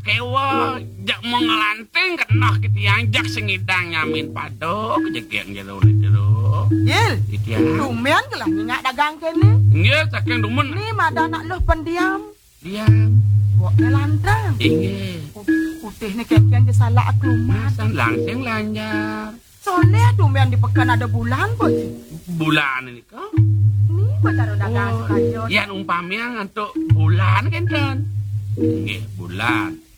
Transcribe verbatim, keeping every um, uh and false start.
kewa jak mengelanting kenah kitiang jak sengidang nyamin padok jegek jero jero. Yil. Kitiang. Lumian gelah nyingak dagang kene. Nggih saking demen. Ni mada nak luh pendiam. Diam. Bok lantrang. Inggih. Putih ni ken-ken ke salah aklumat. Masan langsing lancar. Soalnya lumian di pekan ada bulan bos. Bulan ini kok. Ni baru dagang Oh, sekajot. yan umpamanya untuk bulan kan kan. Nggih, bulan.